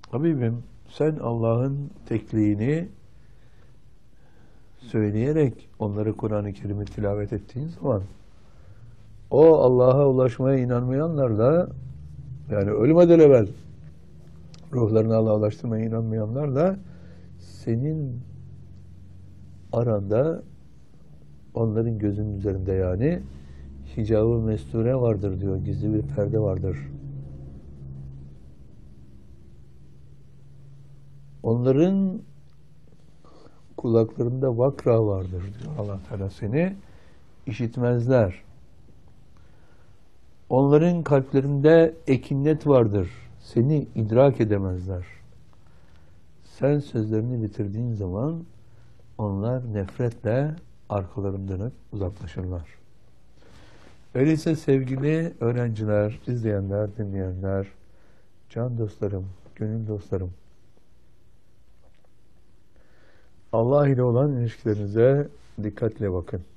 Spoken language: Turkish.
Habibim, sen Allah'ın tekliğini söyleyerek onları Kur'an-ı Kerim'i tilavet ettiğin zaman o Allah'a ulaşmaya inanmayanlar da, yani ölmeden evvel ruhlarını Allah'a ulaştırmaya inanmayanlar da senin aranda, onların gözünün üzerinde yani hicab-ı mesture vardır diyor. Gizli bir perde vardır. Onların kulaklarında vakra vardır diyor Allah Teala, seni işitmezler. Onların kalplerinde ekinnet vardır. Seni idrak edemezler. Sen sözlerini bitirdiğin zaman onlar nefretle arkalarını dönüp uzaklaşırlar. Öyleyse sevgili öğrenciler, izleyenler, dinleyenler, can dostlarım, gönül dostlarım, Allah ile olan ilişkilerinize dikkatle bakın.